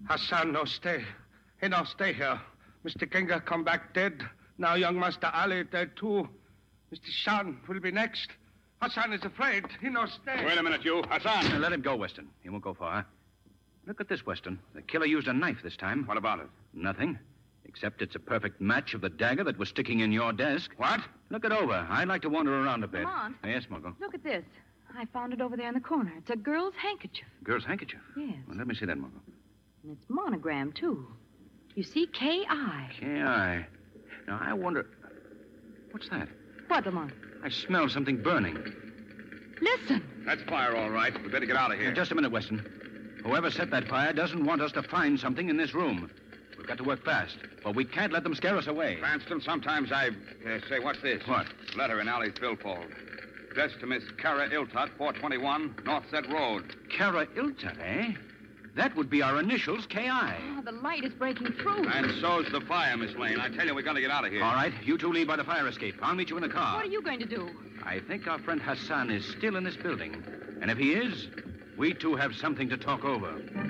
Hassan, no, stay. Hey, no, stay here. Mr. Genga come back dead. Now young Master Ali dead, too. Mr. Shan will be next. Hassan is afraid. He no stay. Wait a minute, you. Hassan. Let him go, Weston. He won't go far. Look at this, Weston. The killer used a knife this time. What about it? Nothing. Except it's a perfect match of the dagger that was sticking in your desk. What? Look it over. I'd like to wander around a bit. Lamont. Yes, Margot. Look at this. I found it over there in the corner. It's a girl's handkerchief. Girl's handkerchief? Yes. Well, let me see that, Margot. And it's monogrammed, too. You see, K.I. K.I. Now, I wonder... What's that? What, Lamont? I smell something burning. Listen. That's fire, all right. We better get out of here. Now, just a minute, Weston. Whoever set that fire doesn't want us to find something in this room. We've got to work fast, but we can't let them scare us away. Cranston, sometimes I... say, what's this? What? Letter in Ali's billfold. Addressed to Miss Kara Iltot, 421 North Set Road. Kara Iltot, eh? That would be our initials, K.I. Oh, the light is breaking through. And so's the fire, Miss Lane. I tell you, we got to get out of here. All right, you two leave by the fire escape. I'll meet you in the car. What are you going to do? I think our friend Hassan is still in this building. And if he is, we two have something to talk over.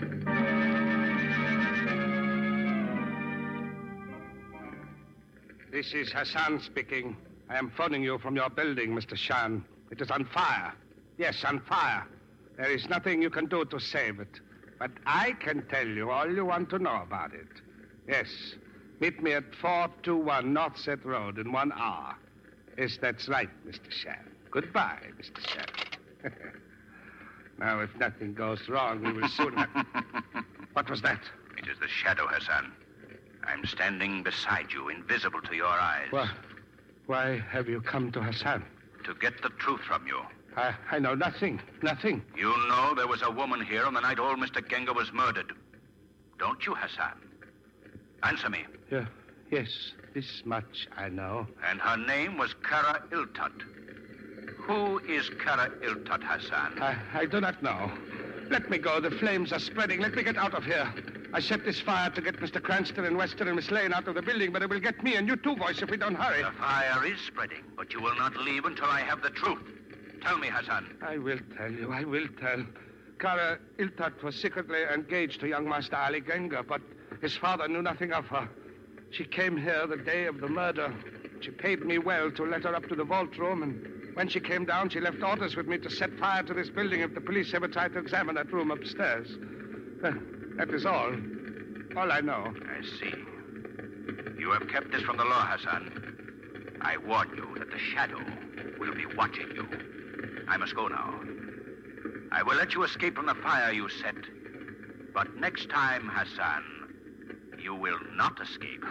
This is Hassan speaking. I am phoning you from your building, Mr. Shan. It is on fire. Yes, on fire. There is nothing you can do to save it. But I can tell you all you want to know about it. Yes. Meet me at 421 North Set Road in 1 hour. Yes, that's right, Mr. Shan. Goodbye, Mr. Shan. Now, if nothing goes wrong, we will soon have... What was that? It is the shadow, Hassan. I'm standing beside you, invisible to your eyes. Why have you come to Hassan? To get the truth from you. I know nothing. Nothing. You know there was a woman here on the night old Mr. Genga was murdered. Don't you, Hassan? Answer me. Yeah, yes, this much I know. And her name was Kara Iltot. Who is Kara Iltot, Hassan? I do not know. Let me go. The flames are spreading. Let me get out of here. I set this fire to get Mr. Cranston and Weston and Miss Lane out of the building, but it will get me and you too, Voice, if we don't hurry. The fire is spreading, but you will not leave until I have the truth. Tell me, Hassan. I will tell you. I will tell. Kara Iltot was secretly engaged to young Master Ali Genga, but his father knew nothing of her. She came here the day of the murder. She paid me well to let her up to the vault room, and when she came down, she left orders with me to set fire to this building if the police ever tried to examine that room upstairs. That is all. All I know. I see. You have kept this from the law, Hassan. I warn you that the shadow will be watching you. I must go now. I will let you escape from the fire you set. But next time, Hassan, you will not escape.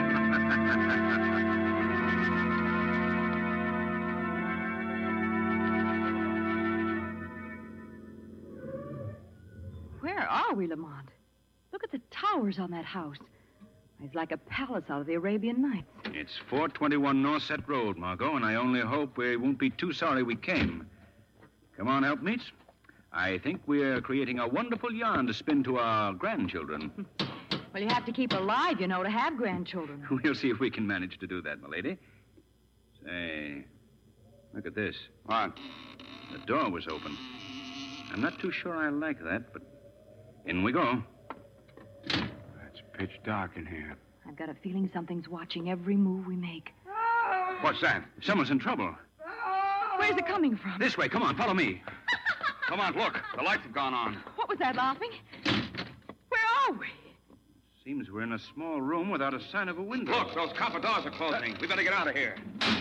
Where are we, Lamont? Look at the towers on that house. It's like a palace out of the Arabian Nights. It's 421 North Set Road, Margot, and I only hope we won't be too sorry we came. Come on, helpmeets. I think we're creating a wonderful yarn to spin to our grandchildren. Well, you have to keep alive, you know, to have grandchildren. We'll see if we can manage to do that, my lady. Say, look at this. What? The door was open. I'm not too sure I like that, but in we go. It's pitch dark in here. I've got a feeling something's watching every move we make. What's that? Someone's in trouble. Where's it coming from? This way. Come on, follow me. Come on, look. The lights have gone on. What was that, laughing? Where are we? Seems we're in a small room without a sign of a window. Look, those copper doors are closing. We better get out of here.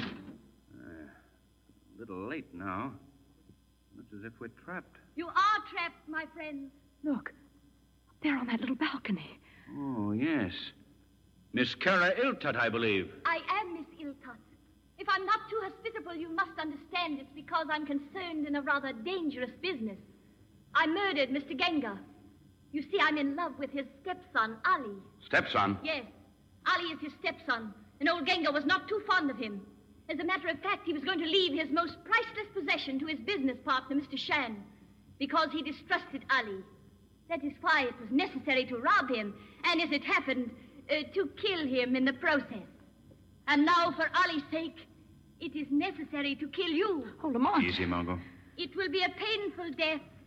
A little late now. Looks as if we're trapped. You are trapped, my friends. Look, up there on that little balcony. Oh, yes. Miss Kara Iltot, I believe. I am Miss Iltot. If I'm not too hospitable, you must understand it's because I'm concerned in a rather dangerous business. I murdered Mr. Genga. You see, I'm in love with his stepson, Ali. Stepson? Yes, Ali is his stepson, and old Genga was not too fond of him. As a matter of fact, he was going to leave his most priceless possession to his business partner, Mr. Shan, because he distrusted Ali. That is why it was necessary to rob him, and as it happened, to kill him in the process. And now, for Ali's sake, it is necessary to kill you. Hold him on. Easy, Margot. It will be a painful death,